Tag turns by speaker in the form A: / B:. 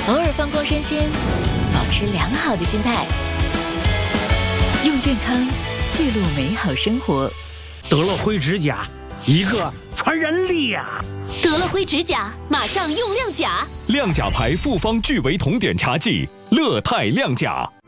A: 偶尔放光身心，保持良好的心态，用健康记录美好生活。
B: 得了灰指甲，一个传染力呀！
C: 得了灰指甲，马上用亮甲。
D: 亮甲牌复方聚维酮碘茶剂，乐泰亮甲。